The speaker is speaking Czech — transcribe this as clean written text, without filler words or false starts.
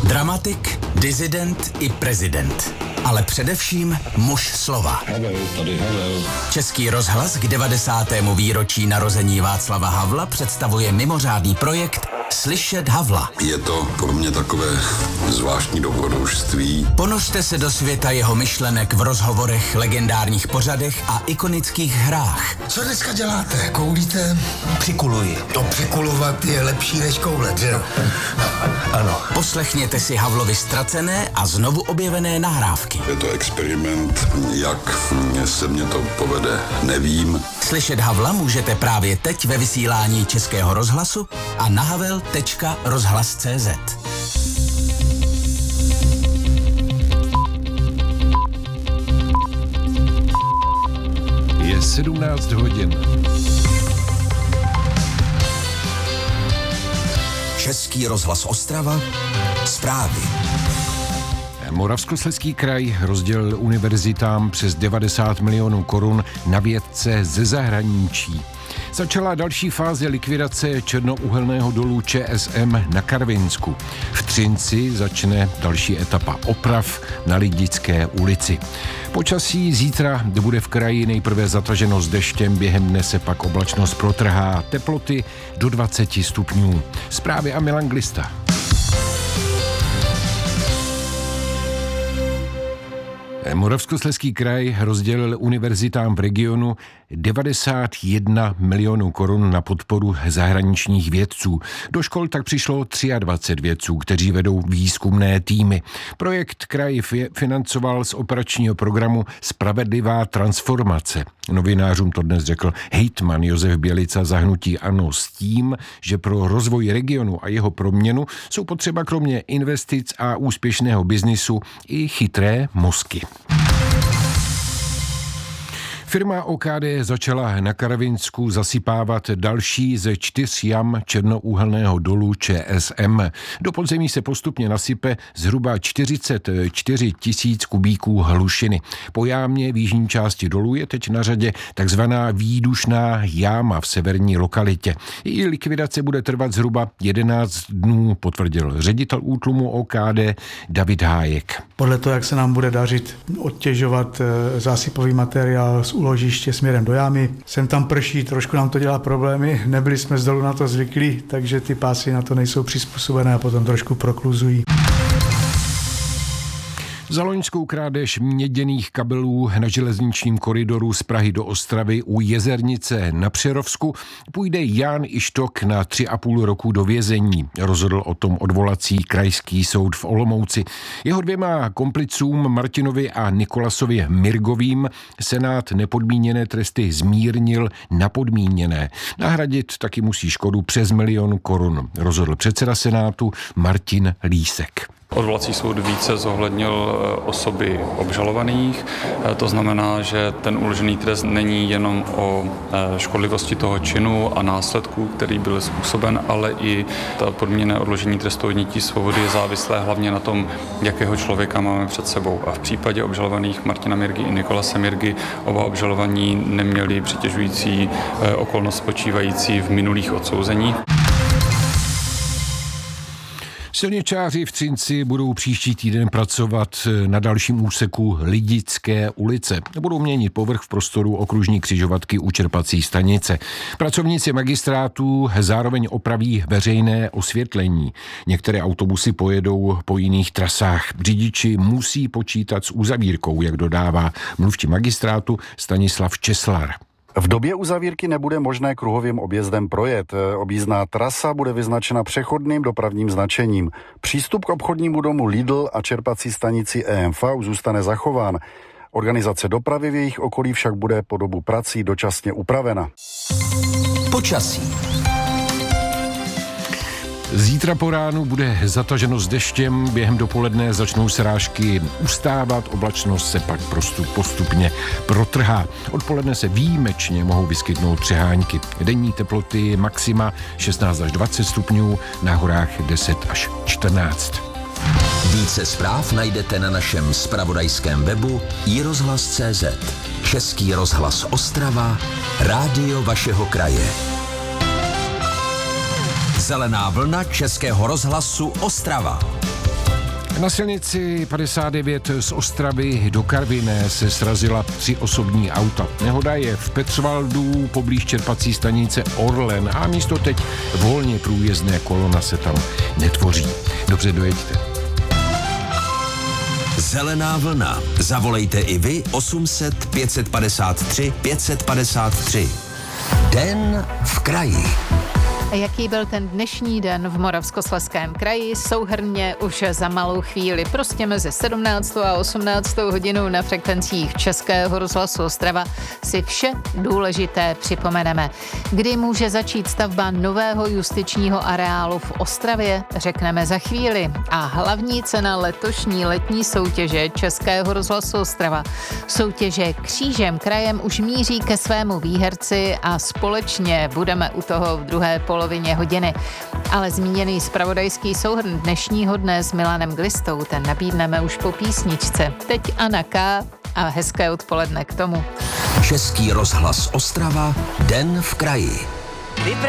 Dramatik, disident i prezident. Ale především muž slova. Havel, tady Havel. Český rozhlas k 90. výročí narození Václava Havla představuje mimořádný projekt Slyšet Havla. Je to pro mě takové zvláštní dobrodružství. Ponořte se do světa jeho myšlenek v rozhovorech, legendárních pořadech a ikonických hrách. Co dneska děláte? Koulíte? Přikuluji. To přikulovat je lepší než koulet, že jo? Ano. Poslechněte si Havlovi ztracené a znovu objevené nahrávky. Je to experiment, jak se mně to povede, nevím. Slyšet Havla můžete právě teď ve vysílání Českého rozhlasu a na havel.rozhlas.cz. Je 17 hodin. Český rozhlas Ostrava, zprávy. Moravskoslezský kraj rozdělil univerzitám přes 90 milionů korun na vědce ze zahraničí. Začala další fáze likvidace černouhelného dolu ČSM na Karvinsku. V Třinci začne další etapa oprav na Lidické ulici. Počasí zítra bude v kraji nejprve zataženo s deštěm, během dne se pak oblačnost protrhá, teploty do 20 stupňů. Zprávy a Milan Glista. Moravskoslezský kraj rozdělil univerzitám v regionu 91 milionů korun na podporu zahraničních vědců. Do škol tak přišlo 23 vědců, kteří vedou výzkumné týmy. Projekt kraj financoval z operačního programu Spravedlivá transformace. Novinářům to dnes řekl hejtman Josef Bělica za hnutí ANO s tím, že pro rozvoj regionu a jeho proměnu jsou potřeba kromě investic a úspěšného biznisu i chytré mozky. Firma OKD začala na Karvinsku zasypávat další ze 4 jam černouhelného dolu ČSM. Do podzemí se postupně nasype zhruba 44 tisíc kubíků hlušiny. Po jámě v jižní části dolu je teď na řadě takzvaná výdušná jáma v severní lokalitě. Její likvidace bude trvat zhruba 11 dnů, potvrdil ředitel útlumu OKD David Hájek. Podle toho, jak se nám bude dařit odtěžovat zásypový materiál z úložiště směrem do jámy. Sem tam prší, trošku nám to dělá problémy, nebyli jsme z dolu na to zvyklí, takže ty pásy na to nejsou přizpůsobené a potom trošku prokluzují. Za loňskou krádež měděných kabelů na železničním koridoru z Prahy do Ostravy u Jezernice na Přerovsku půjde Jan Ištok na 3,5 roku do vězení. Rozhodl o tom odvolací krajský soud v Olomouci. Jeho 2 komplicům Martinovi a Nikolasovi Mirgovým senát nepodmíněné tresty zmírnil na podmíněné. Nahradit taky musí škodu přes 1 milion korun. Rozhodl předseda senátu Martin Lísek. Odvolací soud více zohlednil osoby obžalovaných, to znamená, že ten uložený trest není jenom o škodlivosti toho činu a následků, který byl způsoben, ale i ta podmíněné odložení trestu odnětí svobody je závislé hlavně na tom, jakého člověka máme před sebou. A v případě obžalovaných Martina Mirgy i Nikolase Mirgy oba obžalovaní neměli přitěžující okolnost spočívající v minulých odsouzeních. Silničáři v Třinci budou příští týden pracovat na dalším úseku Lidické ulice. Budou měnit povrch v prostoru okružní křižovatky u čerpací stanice. Pracovníci magistrátů zároveň opraví veřejné osvětlení. Některé autobusy pojedou po jiných trasách. Řidiči musí počítat s uzavírkou, jak dodává mluvčí magistrátu Stanislav Česlar. V době uzavírky nebude možné kruhovým objezdem projet. Objízdná trasa bude vyznačena přechodným dopravním značením. Přístup k obchodnímu domu Lidl a čerpací stanici EMV zůstane zachován. Organizace dopravy v jejich okolí však bude po dobu prací dočasně upravena. Počasí. Zítra po ránu bude zataženo s deštěm, během dopoledne začnou srážky ustávat, oblačnost se pak postupně protrhá. Odpoledne se výjimečně mohou vyskytnout přehánky. Denní teploty maxima 16 až 20 stupňů, na horách 10 až 14. Více zpráv najdete na našem zpravodajském webu iRozhlas.cz. Český rozhlas Ostrava, rádio vašeho kraje. Zelená vlna Českého rozhlasu Ostrava. Na silnici 59 z Ostravy do Karviné se srazila 3 osobní auta. Nehoda je v Petřvaldu poblíž čerpací stanice Orlen a místo teď volně průjezdné kolona se tam netvoří. Dobře, dojeďte. Zelená vlna. Zavolejte i vy 800 553 553. Den v kraji. Jaký byl ten dnešní den v Moravskoslezském kraji? Souhrnně už za malou chvíli, prostě mezi 17. a 18. hodinou na frekvencích Českého rozhlasu Ostrava si vše důležité připomeneme. Kdy může začít stavba nového justičního areálu v Ostravě, řekneme za chvíli. A hlavní cena letošní letní soutěže Českého rozhlasu Ostrava, soutěže Křížem krajem, už míří ke svému výherci a společně budeme u toho v druhé polovině hodiny. Ale zmíněný zpravodajský souhrn dnešního dne s Milanem Glistou, ten nabídneme už po písničce. Teď Anna K. a hezké odpoledne k tomu. Český rozhlas Ostrava, Den v kraji.